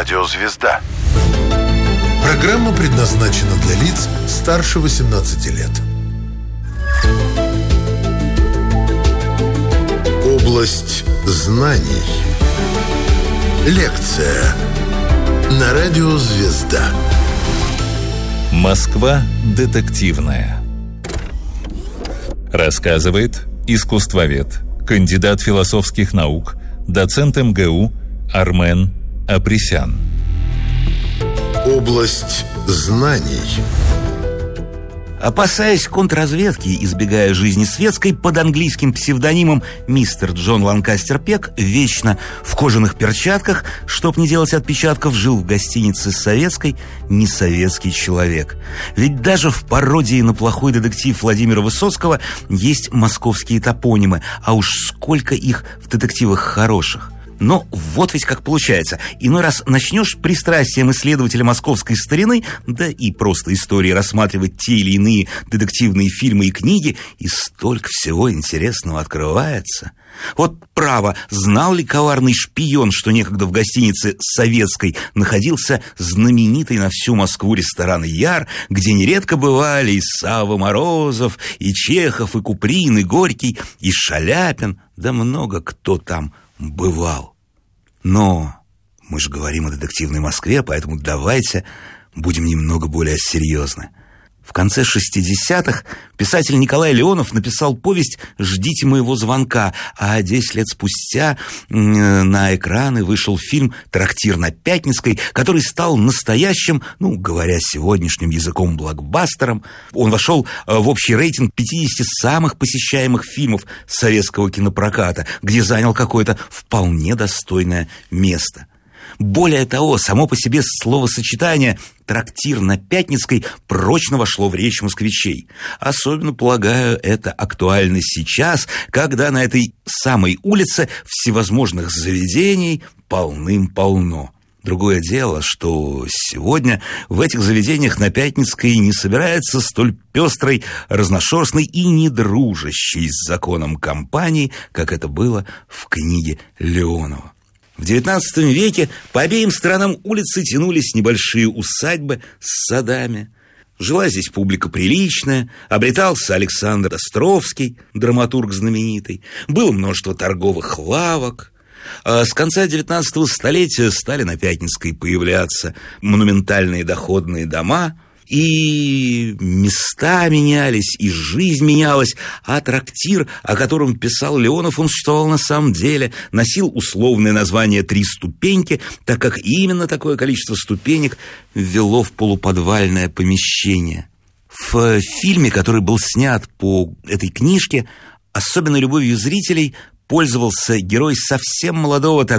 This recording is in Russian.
Радио «Звезда». Программа предназначена для лиц старше 18 лет. Область знаний. Лекция на Радио «Звезда». Москва детективная. Рассказывает искусствовед, кандидат философских наук, доцент МГУ Армен Апресян. Область знаний. Опасаясь контрразведки, избегая жизни светской, под английским псевдонимом мистер Джон Ланкастер Пек вечно в кожаных перчатках, чтоб не делать отпечатков, жил в гостинице советской несоветский человек. Ведь даже в пародии на плохой детектив Владимира Высоцкого есть московские топонимы, а уж сколько их в детективах хороших. Но вот ведь как получается. Иной раз начнешь пристрастием исследователя московской старины, да и просто истории рассматривать те или иные детективные фильмы и книги, и столько всего интересного открывается. Вот право, знал ли коварный шпион, что некогда в гостинице советской находился знаменитый на всю Москву ресторан «Яр», где нередко бывали и Савва Морозов, и Чехов, и Куприн, и Горький, и Шаляпин, да много кто там бывал. Но мы же говорим о детективной Москве, поэтому давайте будем немного более серьезны. В конце 60-х писатель Николай Леонов написал повесть «Ждите моего звонка», а 10 лет спустя на экраны вышел фильм «Трактир на Пятницкой», который стал настоящим, говоря сегодняшним языком, блокбастером. Он вошел в общий рейтинг 50 самых посещаемых фильмов советского кинопроката, где занял какое-то вполне достойное место. Более того, само по себе словосочетание «трактир на Пятницкой» прочно вошло в речь москвичей. Особенно, полагаю, это актуально сейчас, когда на этой самой улице всевозможных заведений полным-полно. Другое дело, что сегодня в этих заведениях на Пятницкой не собирается столь пестрой, разношерстной и недружащей с законом компании, как это было в книге Леонова. В XIX веке по обеим сторонам улицы тянулись небольшие усадьбы с садами. Жила здесь публика приличная, обретался Александр Островский, драматург знаменитый, было множество торговых лавок. А с конца XIX столетия стали на Пятницкой появляться монументальные доходные дома, и места менялись, и жизнь менялась, а трактир, о котором писал Леонов, он существовал на самом деле, носил условное название «Три ступеньки», так как именно такое количество ступенек ввело в полуподвальное помещение. В фильме, который был снят по этой книжке, особенно любовью зрителей пользовался герой совсем молодого